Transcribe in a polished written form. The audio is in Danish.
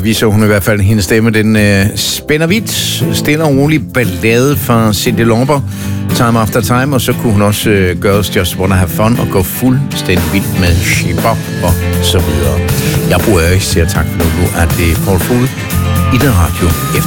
viser hun i hvert fald, hendes stemme, den spænder vidt. Stille og rolig ballade fra Cyndi Lauper, Time After Time, og så kunne hun også Girls Just Wanna Have Fun og gå fuldstændig vildt med She-Bop og så videre. Jeg bruger ikke siger tak for nu. Nu er det Paul Fuld i den radio efter.